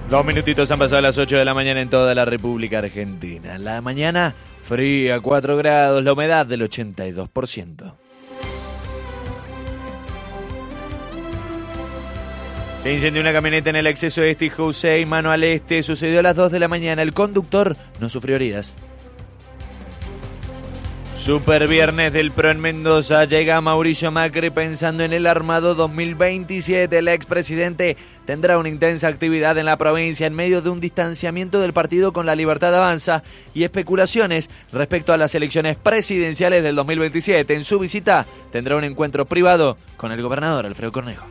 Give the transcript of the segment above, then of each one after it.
2 minutitos han pasado las 8 de la mañana en toda la República Argentina. La mañana fría, 4 grados, la humedad del 82%. Se incendió una camioneta en el acceso de este José y mano al este. Sucedió a las 2 de la mañana. El conductor no sufrió heridas. Super viernes del PRO en Mendoza. Llega Mauricio Macri pensando en el armado 2027. El expresidente tendrá una intensa actividad en la provincia en medio de un distanciamiento del partido con La Libertad Avanza y especulaciones respecto a las elecciones presidenciales del 2027. En su visita tendrá un encuentro privado con el gobernador Alfredo Cornejo.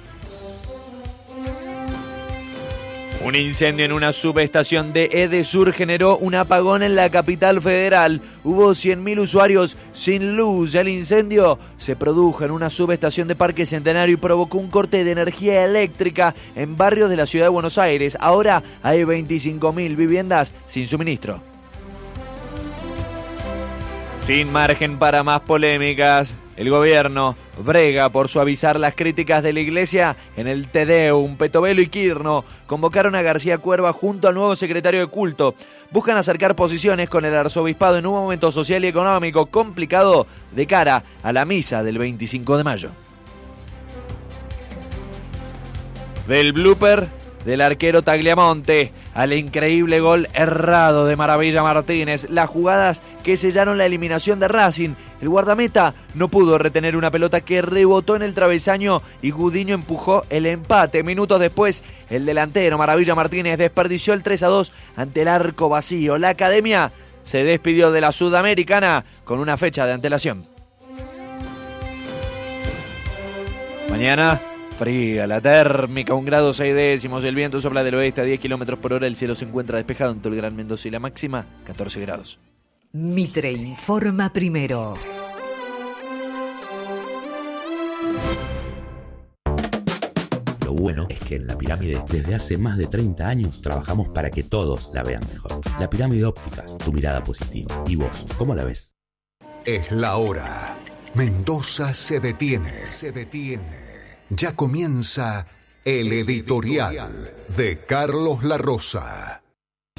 Un incendio en una subestación de Edesur generó un apagón en la capital federal. Hubo 100.000 usuarios sin luz. El incendio se produjo en una subestación de Parque Centenario y provocó un corte de energía eléctrica en barrios de la ciudad de Buenos Aires. Ahora hay 25.000 viviendas sin suministro. Sin margen para más polémicas, el gobierno brega por suavizar las críticas de la iglesia en el Te Deum. Petovelo y Kirchner convocaron a García Cuerva junto al nuevo secretario de culto. Buscan acercar posiciones con el arzobispado en un momento social y económico complicado de cara a la misa del 25 de mayo. Del blooper del arquero Tagliamonte al increíble gol errado de Maravilla Martínez, las jugadas que sellaron la eliminación de Racing. El guardameta no pudo retener una pelota que rebotó en el travesaño y Gudiño empujó el empate. Minutos después, el delantero Maravilla Martínez desperdició el 3-2 ante el arco vacío. La academia se despidió de la Sudamericana con una fecha de antelación. Mañana fría la térmica, 1 grado 6 décimos, el viento sopla del oeste a 10 kilómetros por hora, el cielo se encuentra despejado en todo el Gran Mendoza y la máxima 14 grados. Mitre informa primero. Lo bueno es que en La Pirámide, desde hace más de 30 años, trabajamos para que todos la vean mejor. La Pirámide Ópticas, tu mirada positiva. ¿Y vos, cómo la ves? Es la hora. Mendoza se detiene. Se detiene. Ya comienza el editorial de Carlos La Rosa.